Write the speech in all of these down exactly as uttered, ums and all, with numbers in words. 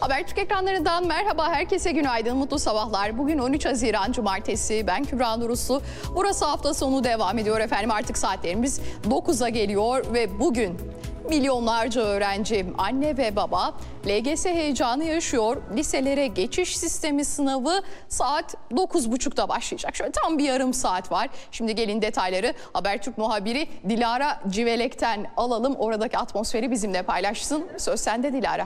Habertürk ekranlarından merhaba, herkese günaydın, mutlu sabahlar. Bugün on üç Haziran Cumartesi, ben Kübra Nuruslu. Burası hafta sonu devam ediyor efendim, artık saatlerimiz dokuza geliyor ve bugün milyonlarca öğrenci, anne ve baba L G S heyecanı yaşıyor. Liselere geçiş sistemi sınavı saat dokuz buçukta başlayacak. Şöyle tam bir yarım saat var. Şimdi gelin detayları Habertürk muhabiri Dilara Civelek'ten alalım. Oradaki atmosferi bizimle paylaşsın. Söz sende Dilara.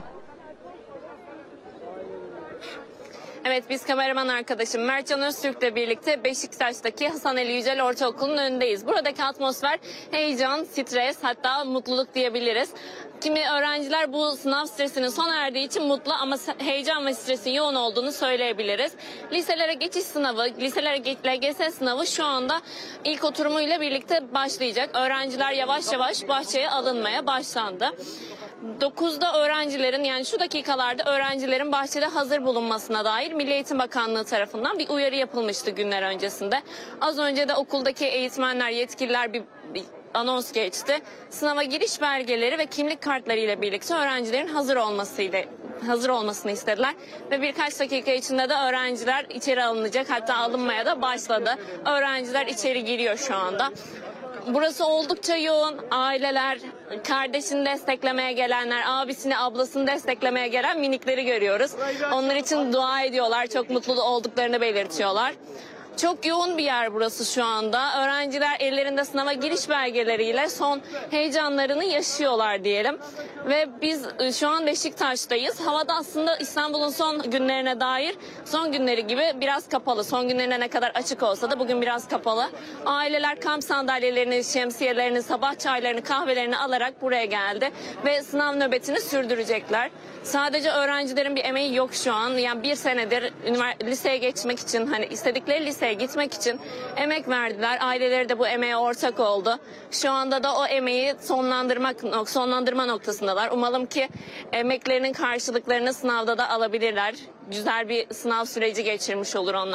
Evet, biz kameraman arkadaşım Mertcan Öztürk'le birlikte Beşiktaş'taki Hasan Ali Yücel Ortaokulu'nun önündeyiz. Buradaki atmosfer heyecan, stres, hatta mutluluk diyebiliriz. Kimi öğrenciler bu sınav stresinin sona erdiği için mutlu ama heyecan ve stresin yoğun olduğunu söyleyebiliriz. Liselere geçiş sınavı, liselere L G S sınavı şu anda ilk oturumuyla birlikte başlayacak. Öğrenciler yavaş yavaş bahçeye alınmaya başlandı. dokuzda öğrencilerin, yani şu dakikalarda öğrencilerin bahçede hazır bulunmasına dair Milli Eğitim Bakanlığı tarafından bir uyarı yapılmıştı günler öncesinde. Az önce de okuldaki eğitmenler, yetkililer bir, bir anons geçti. Sınava giriş belgeleri ve kimlik kartları ile birlikte öğrencilerin hazır olmasıyla hazır olmasını istediler ve birkaç dakika içinde de öğrenciler içeri alınacak, hatta alınmaya da başladı. Öğrenciler içeri giriyor şu anda. Burası oldukça yoğun. Aileler, kardeşini desteklemeye gelenler, abisini, ablasını desteklemeye gelen minikleri görüyoruz. Onlar için dua ediyorlar, çok mutlu olduklarını belirtiyorlar. Çok yoğun bir yer burası şu anda. Öğrenciler ellerinde sınava giriş belgeleriyle son heyecanlarını yaşıyorlar diyelim. Ve biz şu an Beşiktaş'tayız. Havada aslında İstanbul'un son günlerine dair, son günleri gibi biraz kapalı. Son günlerine ne kadar açık olsa da bugün biraz kapalı. Aileler kamp sandalyelerini, şemsiyelerini, sabah çaylarını, kahvelerini alarak buraya geldi. Ve sınav nöbetini sürdürecekler. Sadece öğrencilerin bir emeği yok şu an. Yani bir senedir liseye geçmek için, hani istedikleri liseye gitmek için emek verdiler. Aileleri de bu emeğe ortak oldu. Şu anda da o emeği sonlandırmak sonlandırma noktasındalar. Umalım ki emeklerinin karşılıklarını sınavda da alabilirler. Güzel bir sınav süreci geçirmiş olur onlar.